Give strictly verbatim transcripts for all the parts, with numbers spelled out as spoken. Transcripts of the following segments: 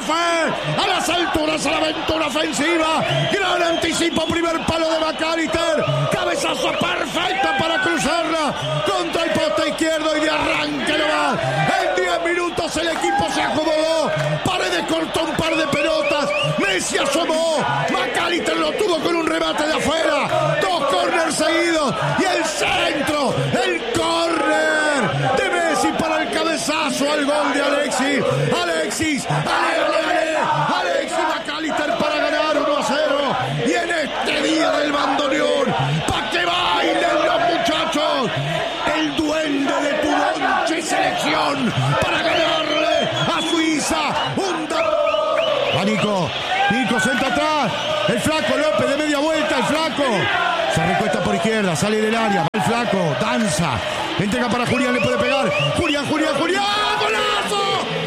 fe. A las alturas, a la aventura ofensiva. Gran anticipo, primer palo de McAllister. Cabezazo perfecto para cruzarla contra el poste izquierdo y de arranque no va. En diez minutos el equipo se acomodó. Paredes cortó un par de pelotas. Messi asomó. McAllister lo tuvo con un remate de afuera. Dos corners seguidos. Y el centro. El córner de Messi para el cabezazo al gol de Alexis. Alexis. Ale, Alexis McAllister para ganar uno a cero. Y en este día del bandoneón, para que bailen los muchachos, el duende de tu lonche selección para ganarle a Suiza. Un da... A Nico. Nico senta atrás. El flaco López de media vuelta. El flaco se recuesta por izquierda. Sale del área. Va el flaco. Danza. Entrega para Julián. Le puede pegar. Julián, Julián, Julián. ¡Golazo!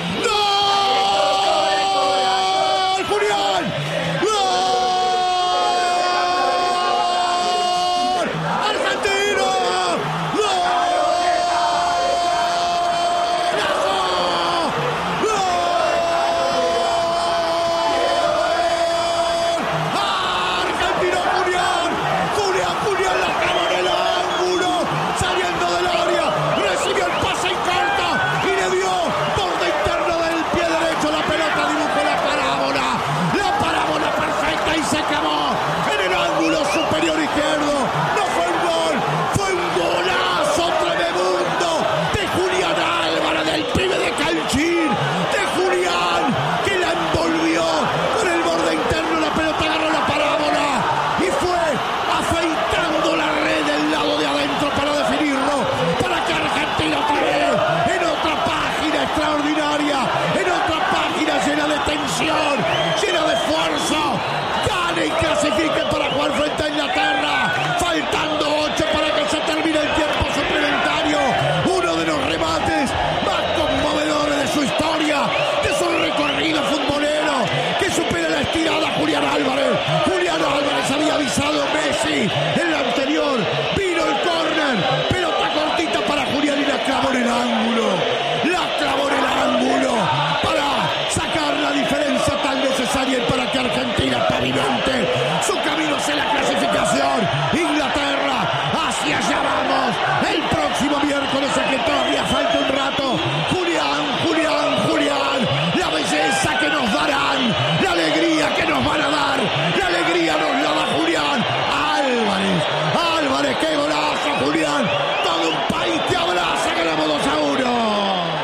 Llena de esfuerzo, gane y clasifique para jugar frente a Inglaterra, faltando ocho para que se termine el tiempo suplementario. Uno de los remates más conmovedores de su historia, de su recorrido futbolero, que supera la estirada Julián Álvarez. Julián Álvarez había avisado a Messi en la anterior, vino el córner, pelota cortita para Julián y la clavó en el ángulo, la clavó en el ángulo para sacar la diferencia tan necesaria para que Argentina pavimente su camino hacia la clasificación. Inglaterra, hacia allá vamos. El próximo miércoles, a que todavía falta un rato. Julián, Julián, Julián. La belleza que nos darán, la alegría que nos van a dar, la alegría nos la da Julián Álvarez. Álvarez, qué golazo, Julián. Todo un país te abraza, ganamos dos a uno.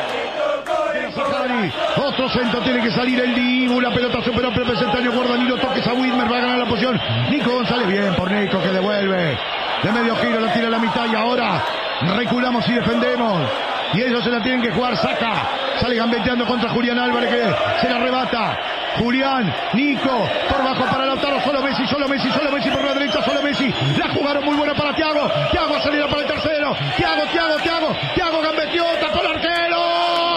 Otro centro tiene que salir el Dibu. La pelota superó el representante Guardanilo. Toques a Whitmer. Va a ganar la posición. Nico González. Bien por Nico, que devuelve. De medio giro la tira a la mitad. Y ahora reculamos y defendemos. Y ellos se la tienen que jugar. Saca. Sale gambeteando contra Julián Álvarez, que se la arrebata. Julián, Nico, por bajo para Lautaro. Solo Messi, solo Messi, solo Messi por la derecha. Solo Messi. La jugaron muy buena para Thiago. Thiago salida para el tercero. Thiago, Thiago, Thiago. Thiago gambeteó. Tapó el arquero.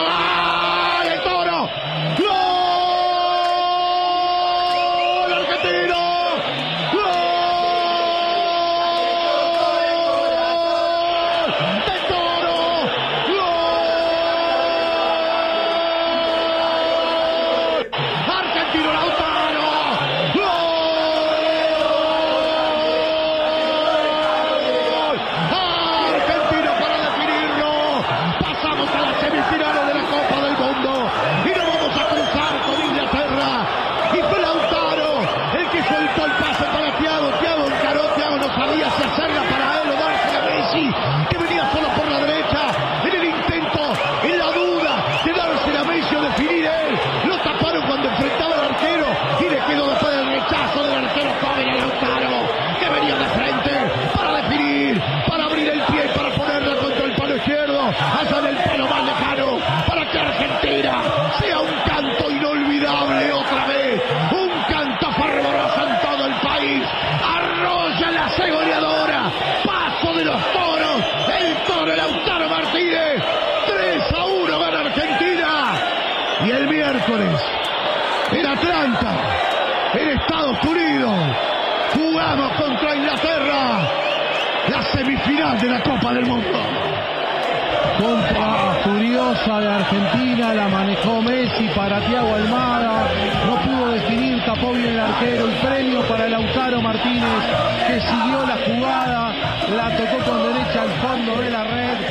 Sea un canto inolvidable otra vez, un canto fervoroso en todo el país. Arrolla la C goleadora, paso de los toros, el toro Lautaro Martínez. Tres a uno gana Argentina. Y el miércoles en Atlanta, en Estados Unidos, jugamos contra Inglaterra la semifinal de la Copa del Mundo. Compa, Furioso. peligrosa de Argentina, la manejó Messi para Thiago Almada, no pudo definir, tapó bien el arquero, y premio para Lautaro Martínez, que siguió la jugada, la tocó con derecha al fondo de la red.